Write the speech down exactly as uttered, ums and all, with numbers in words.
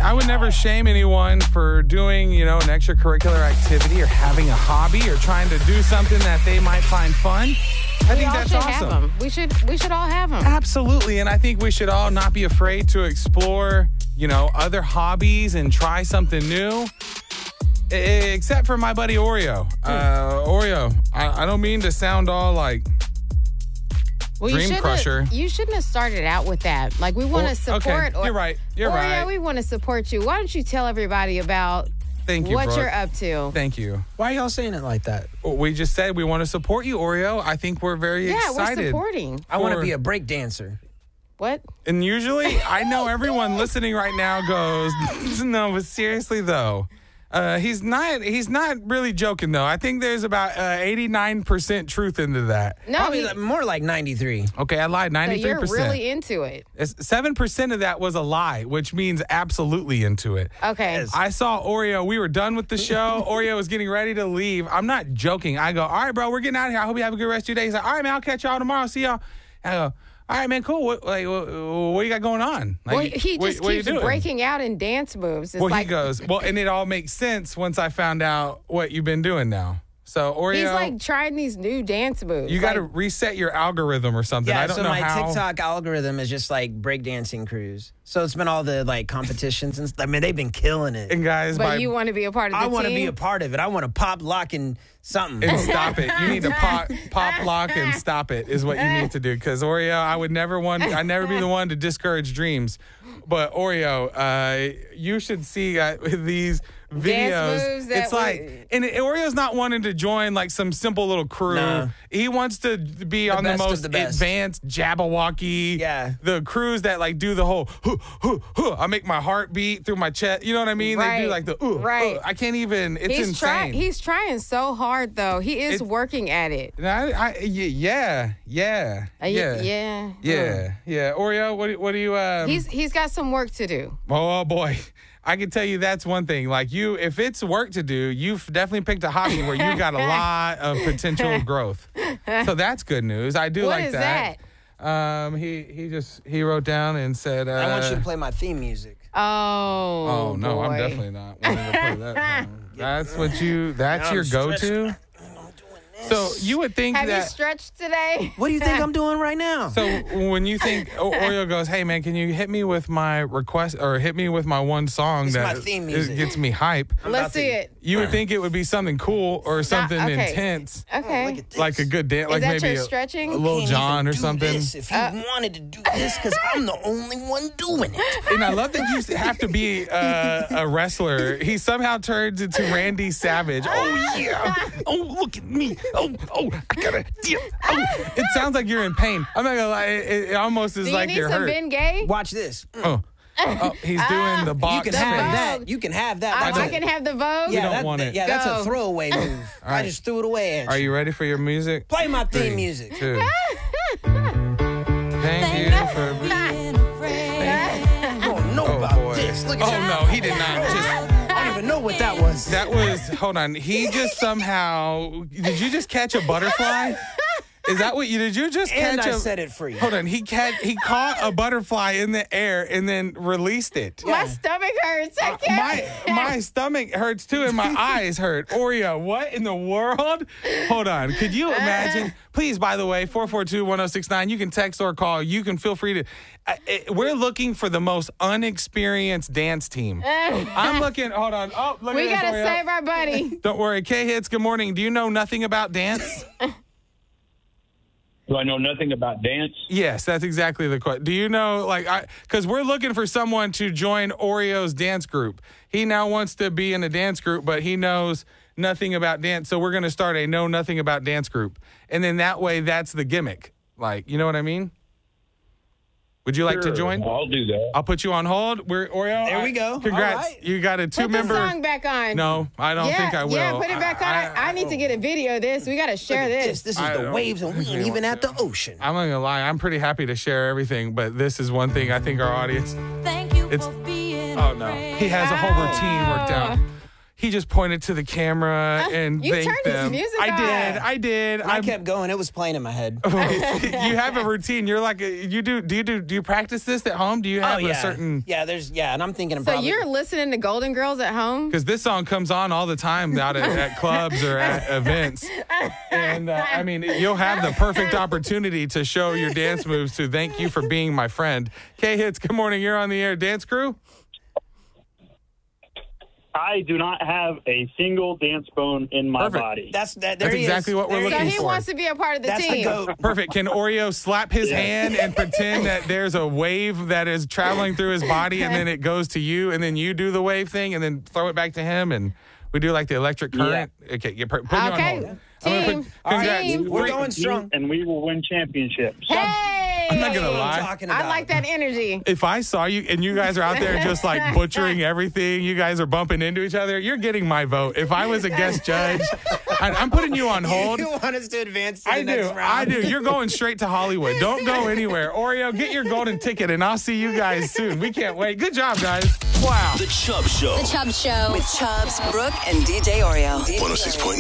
I would never shame anyone for doing, you know, an extracurricular activity or having a hobby or trying to do something that they might find fun. I we think all that's should awesome. have them. We should, we should all have them. Absolutely. And I think we should all not be afraid to explore, you know, other hobbies and try something new. E- Except for my buddy Oreo. Uh, Oreo, I, I don't mean to sound all like Well, you Dream shouldn't Crusher. have- You shouldn't have started out with that. Like, we want Or- to support. okay, or, you're right. You're or, right. yeah, we want to support you. Why don't you tell everybody about Thank you, what Brooke. you're up to? Thank you. Why are y'all saying it like that? We just said we want to support you, Oreo. I think we're very Yeah, excited. we're supporting. I want to For- be a break dancer. What? And usually, I know everyone listening right now goes, no, but seriously though, uh, he's not. He's not really joking though. I think there's about uh, eighty-nine percent truth into that. No, Probably he- like- more like ninety-three. Okay, I lied. so Ninety-three you're percent. really into it. Seven percent of that was a lie, which means absolutely into it. Okay. Yes. I saw Oreo. We were done with the show. Oreo was getting ready to leave. I'm not joking. I go, all right, bro, we're getting out of here. I hope you have a good rest of your day. He's like, all right, man, I'll catch y'all tomorrow. See y'all. And I go, all right, man, cool. What, like, what, what you got going on? Like, Well, he what- just what you keeps doing? breaking out in dance moves. It's Well, like he goes, well, and it all makes sense once I found out what you've been doing now. So, Oreo, he's like trying these new dance moves. you got to Like, reset your algorithm or something. Yeah, I don't so know my how. TikTok algorithm is just like breakdancing crews. So it's been all the like competitions and stuff. I mean, they've been killing it. And guys, but by, you want to be a part of the I want to team? be a part of it. I want to pop, lock, and something. and stop it. You need to pop, pop, lock, and stop it is what you need to do. Because Oreo, I would never want, I never be the one to discourage dreams. But Oreo, uh, you should see uh, these videos. Dance moves that It's like, would- and Oreo's not wanting to join like some simple little crew. Nah. He wants to be on the best of most the best. advanced Jabberwocky. Yeah. The crews that like do the whole, huh, huh, huh. I make my heart beat through my chest. You know what I mean? They Right. do like the, uh, Right. uh. I can't even, it's he's insane. trying. He's trying so hard, though. He is It- working at it. And I, I, y- yeah, yeah, Uh, y- yeah, yeah. yeah, yeah. Oreo, what, do- what do you? Um, He's he's got some work to do. oh boy, I can tell you that's one thing. Like you, if it's work to do, you've definitely picked a hobby where you got a lot of potential growth. So that's good news. I do What like is that. Um, he he just he wrote down and said, uh, I want you to play my theme music. Oh. Oh no, I'm boy. definitely not wanting to play that. song. That's what you. That's Now your I'm go-to. stretching. So you would think Have you that. stretched today? What do you think I'm doing right now? So when you think O- Oreo goes, hey man, can you hit me with my request or hit me with my one song It's that my theme is- music. gets me hype? I'm Let's about see to- it. You would think it would be something cool or something okay. intense, Okay. Look at this. like a good dance, like is that maybe your a, stretching? a Lil Can't John even or do something. This if you Uh, wanted to do this, because I'm the only one doing it. And I love that you have to be uh, a wrestler. He somehow turns into Randy Savage. Oh yeah! Oh look at me! Oh oh! I gotta. Yeah. Oh. It sounds like you're in pain. I'm not gonna lie. It, it almost is Do you like need you're some hurt. Ben Gay? Watch this. Oh. Oh, he's doing the box You can the have face. that. Vogue. You can have that. I, That's I a- can have the Vogue. yeah, don't that, want that- it. yeah, that's Go. a throwaway move. I right. just threw it away at Are you. you ready for your music? Play my theme Three, music. Two. Thank you for being. I don't know Oh about boy. this. Look at Oh that. no, he did not. Just I don't even know what that was. that was. Hold on. He just somehow. Did you just catch a butterfly? Is that what you did? You just and catch I a? set it free. Hold on. He ca- he caught a butterfly in the air and then released it. My stomach hurts. I can't. My my stomach hurts too, and my eyes hurt. Oreo, what in the world? Hold on. Could you imagine? Please, by the way, four four two, one oh six nine. You can text or call. You can feel free to. Uh, it, we're looking for the most unexperienced dance team. I'm looking. Hold on. Oh, look we at this. gotta Oreo. save our buddy. Don't worry. K Hits. Good morning. Do you know nothing about dance? Do I know nothing about dance? Yes, that's exactly the question. Do you know, like, I because we're looking for someone to join Oreo's dance group. He now wants to be in a dance group, but he knows nothing about dance. So we're going to start a know nothing about dance group. And then that way, that's the gimmick. Like, you know what I mean? Would you like to Sure, join? I'll do that. I'll put you on hold. We're Oreo. There I- we go. Congrats. All right. You got a Put two-member. the song back on. No, I don't yeah, think I will. Yeah, put it back on. I, I, need to get a video of this. We got to share Look at this. This is I the don't- waves, and we ain't even at the ocean. I'm not going to lie. I'm pretty happy to share everything, but this is one thing I think our audience. Thank you It's- for being Oh, no. He has a whole routine worked out. he just pointed to the camera and You thanked turned his them. music I on. did. I did. And I I'm- kept going. It was playing in my head. you have a routine. You're like a, you do. Do you do? Do you practice this at home? Do you have oh, yeah. a certain? Yeah, there's, yeah, and I'm thinking So about you're listening to Golden Girls at home? Because this song comes on all the time out at, at clubs or at events, and uh, I mean you'll have the perfect opportunity to show your dance moves to thank you for being my friend. K-Hits, good morning. You're on the air. Dance crew. I do not have a single dance bone in my Perfect. body. That's that. There That's he exactly is. what we're There he So looking is. he for. wants to be a part of the That's the team. goat. Perfect. Can Oreo slap his hand and pretend that there's a wave that is traveling through his body, and then it goes to you, and then you do the wave thing, and then throw it back to him, and we do like the electric current. Okay, get put you on Okay. hold. I'm gonna Team. put- All right. congrats. Team. We're Three- going strong. And we will win championships. Hey! I'm not gonna That's what lie. I'm talking I about. like that energy. If I saw you and you guys are out there just like butchering everything, you guys are bumping into each other, you're getting my vote. If I was a guest judge, I, I'm putting you on hold. You want us to advance to the I next do. round? I do. You're going straight to Hollywood. Don't go anywhere. Oreo, get your golden ticket, and I'll see you guys soon. We can't wait. Good job, guys. Wow. The Chubb Show. The Chubb Show with Chubbs, Brooke, and D J Oreo. one oh six point nine